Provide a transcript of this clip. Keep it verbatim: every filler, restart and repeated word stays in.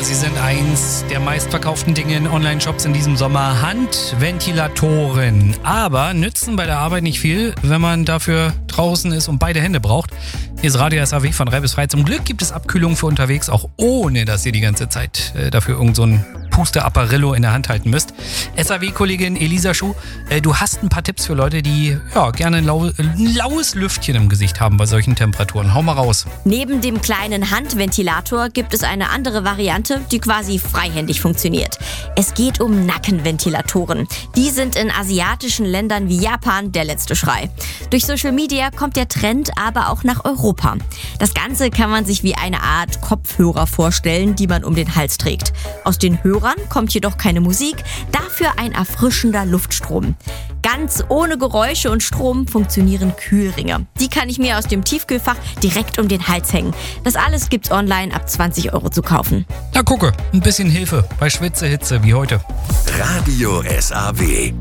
Ja, sie sind eins der meistverkauften Dinge in Online-Shops in diesem Sommer. Handventilatoren. Aber nützen bei der Arbeit nicht viel, wenn man dafür draußen ist und beide Hände braucht. Hier ist Radio S A W von drei bis frei. Zum Glück gibt es Abkühlung für unterwegs, auch ohne, dass ihr die ganze Zeit äh, dafür irgend so ein Puste-Apparillo in der Hand halten müsst. S A W-Kollegin Elisa Schuh, äh, du hast ein paar Tipps für Leute, die ja, gerne ein, lau- ein laues Lüftchen im Gesicht haben bei solchen Temperaturen. Hau mal raus. Neben dem kleinen Handventilator gibt es eine andere Variante, die quasi freihändig funktioniert. Es geht um Nackenventilatoren. Die sind in asiatischen Ländern wie Japan der letzte Schrei. Durch Social Media kommt der Trend aber auch nach Europa. Das Ganze kann man sich wie eine Art Kopfhörer vorstellen, die man um den Hals trägt. Aus den Hörern kommt jedoch keine Musik, dafür ein erfrischender Luftstrom. Ganz ohne Geräusche und Strom funktionieren Kühlringe. Die kann ich mir aus dem Tiefkühlfach direkt um den Hals hängen. Das alles gibt's online ab zwanzig Euro zu kaufen. Na gucke, ein bisschen Hilfe bei Schwitzehitze wie heute. Radio S A W.